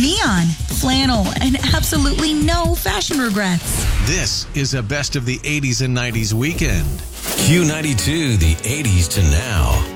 neon, flannel, and absolutely no fashion regrets. This is a best of the 80s and 90s weekend. Q92, the 80s to now.